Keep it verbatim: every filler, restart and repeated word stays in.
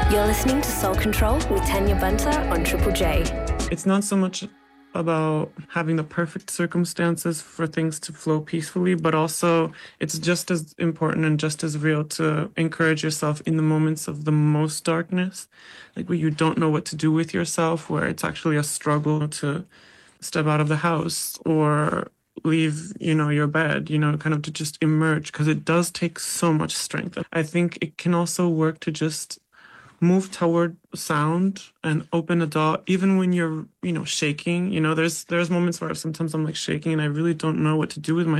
You're listening to Soul Control with Tanya Bunter on Triple J. It's not so much about having the perfect circumstances for things to flow peacefully, but also it's just as important and just as real to encourage yourself in the moments of the most darkness, like where you don't know what to do with yourself, where it's actually a struggle to step out of the house or leave, you know, your bed, you know, kind of to just emerge, because it does take so much strength. I think it can also work to just move toward sound and open a door, even when you're, you know, shaking. You know, there's there's moments where sometimes I'm like shaking and I really don't know what to do with myself.